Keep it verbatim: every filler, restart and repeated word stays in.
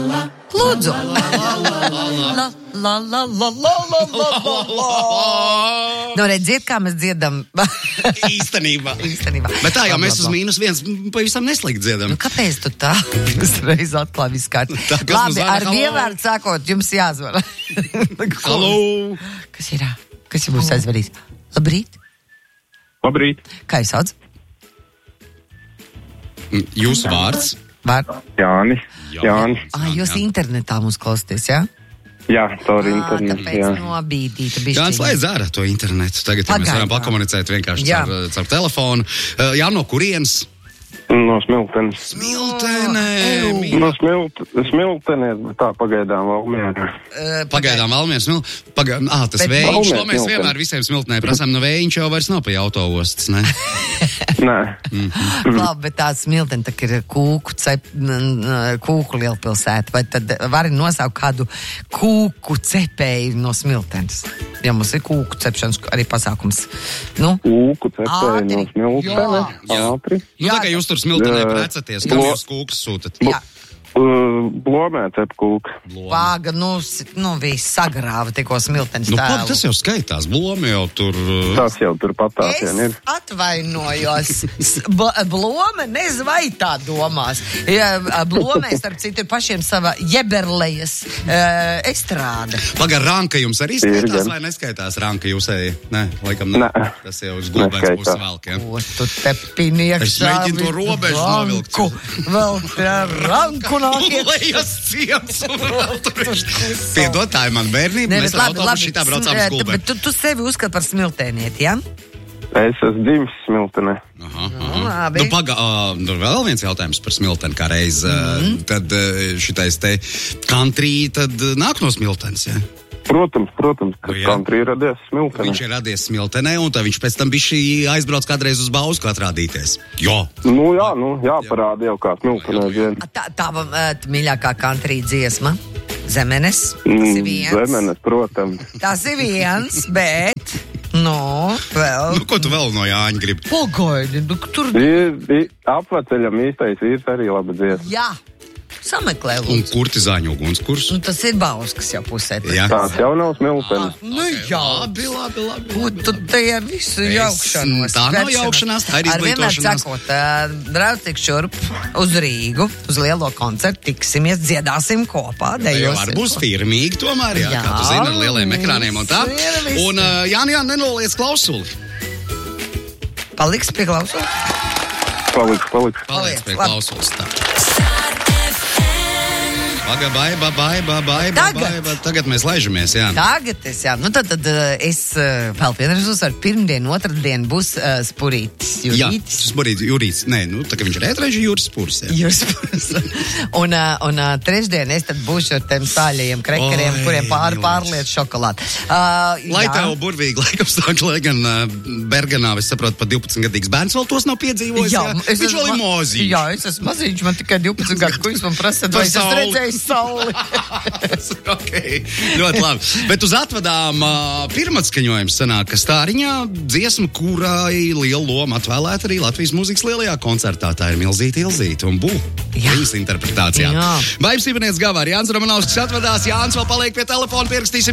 Lūdzu. La, la, la, la, la, la, la, la. Nu, redziet, kā mēs dziedam. Īstenībā. Īstenībā. Bet tā jau mēs uz mīnus viens pavisam neslikt dziedam. Nu, kāpēc tu tā? Es reiz atklāju visu kārtu. Labi, ar vienvārdu sākot, jums jāzvana. Halo! Kas ir? Kas ir būs aizvarīs? Labrīt. Labrīt. Kā jūs sauc? Jūsu vārds? Vārds? Jānis. Jānis. Ah, jūs internetā mūs klausāties, jā? Jā, caur Ah, internetu, tāpēc jā. nobīdīta bišķiņa. Jānis slēdz ārā to internetu. Tagad ja mēs varam Pagaidām. pakomunicēt vienkārši Jā. caur, caur telefonu. Uh, Jā, no kurienes? No Smiltenes. Smiltenē. No Smilt, Smiltenes, bet tā pagaidām Valmiera. Uh, Pagaidām Valmiers. Smil... Paga... Ah, tas Bet vējš. Valmiers To mēs Smiltene. vienmēr visiem Smiltenē prasām. No vējiņš jau vairs nav pa autoostas, ne? Nē. Labi, bet tā Smiltene tā ir kūku, cep, n- n- kūku lielpilsēta. Vai tad vari nosaukt kādu kūku cepēju no Smiltenes? Ja mums ir kūku cepšanas arī pasākums. Nu, Kūku cepēja no Ātri. Smiltenes. Jā. Ātri. Nu, tā kā jūs tur Smiltenē Jā. precaties, kam Blo- jūs kūkas sūtat? jā. Uh, Blomē cep kūku. Pāga, nu, s- nu viss sagrāva tikko Smiltenes Nu, tēlu. labi, tas jau skaitās. Bloma jau tur... uh, Tas jau tur patās Es vien ir. atvainojos. S- b- Blome, nezinu, vai tā domās. Ja, Blomē, starp citu, ir pašiem sava jeberlejas uh, estrāde. Pagar, ranka jums arī Ir skaitās gan. vai neskaitās ranka jūsēji? Nē, laikam ne. Nē. Tas jau uz gulbens Neskaitās. puses velk, ja? Ko tu te piniekšā? Es mēģinu to robežu novilkt. Vēl te ranku nākiet. Lejas ciems un vēl tur. Piedod, tā ir man bērnība. Nē, Mēs bet ar labi, autobusu labi. šitā braucām uz Tu- gulbeni. Bet tu, tu sevi uzskat par smiltēnieti, ja? Es esmu dzimis Smiltenē. Aha, Nu, aha. labi. Nu, paga, uh, tur vēl viens jautājums par Smilteni kā reiz. Mhm. Uh, tad uh, šitais te country tad uh, nāk no Smiltenes, ja? Protams, protams, ka Nu, jā. country radies Smiltenē. Viņš ir radies Smiltenē, un tad viņš pēc tam bišķi aizbrauc kādreiz uz Bausku atrādīties. Jo. Nu jā, nu jāparāda jau kā Smiltenē dzien. Tā, tava uh, mīļākā country dziesma? Zemenes? Tas ir viens. Zemenes, protams. Tas ir viens, bet... Nu, vēl... Nu, ko tu vēl no Jāņa gribi? Pagaidi, nu, tur... Ir, ir, apveceļam īstais vīrs arī laba dziesma. Jā, sameklē, Un lūdzu. kurtizāņu ugunskurs? Nu, tas ir Bauskas jau pusē. Jā. Tās jau nav Smiltenes. Nu, jā. Labi, labi, labi. Ko tu te ar visu Es- jaukšanos? tā nav skveršanos? jaukšanās, tā ir Ar vienmēr izglītošanās. sakot, uh, brauc tik šurp uz Rīgu, uz lielo koncertu, tiksimies, dziedāsim kopā, Tā jau var dejosim. būs firmīgi tomēr, jā, Jā. kā tu zini, ar lieliem ekrāniem un tā. Firmiski. Un, uh, Jāni, Jāni, nenoliec klausuli. Paliks pie klausot? Paliks, paliks. Paliec pie labi. klausulas tā. Paga, bai, ba, bai, ba, bai, ba, Tagad. bai, ba. Tagad mēs laižamies, jā. Tagad es, jā, nu tad, tad uh, es uh, vēl vienreiz uzsveru, pirmdien, otrdien būs uh, spurītis, Jā, jurītis. tas būtu Jurīts. Nē, nu, tā kā viņš ir ētraiži Juris Spurs, jā. Jūs un, uh, un uh, trešdien es tad būšu ar tiem sāļajiem krekeriem, Oi, kuriem pāri mīlēs. pārliet šokolādi. Uh, Lai jā. tev burvīgi laikam sāk, lai gan uh, Bergenā, es saprotu, pat divpadsmitgadīgs bērns vēl tos nav piedzīvojis, jā. es Viņš esmu vēl ir ma- mozīgs. Jā, es esmu maziņš, man tikai divpadsmit gadu, ko jūs man prasat, Par vai es esmu sauli. redzējis sauli. Okay, ļoti labi. Bet uz atvadām uh, pirmatskaņojums sanāk, ka Stāriņā dziesma, kurai liela loma atvēlēta arī Latvijas mūzikas lielajā koncertā. Tā ir Milzīta Ilzīta un Bū. Jā. Viņas interpretācijā. Jā. Vaibs Ibanēts Gavāri, Jānis Romanovskis atvadās, Jānis vēl paliek pie telefona, pierakstīsim